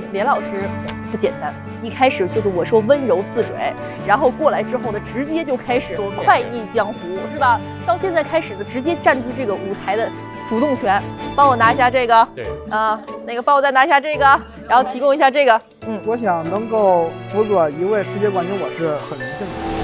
连老师不简单，一开始就是我说温柔似水，然后过来之后呢，直接就开始快意江湖，是吧？到现在开始呢，直接占据这个舞台的主动权，帮我拿下这个， 对那个帮我再拿下这个，然后提供一下这个， 我想能够辅佐一位世界冠军，我是很荣幸的。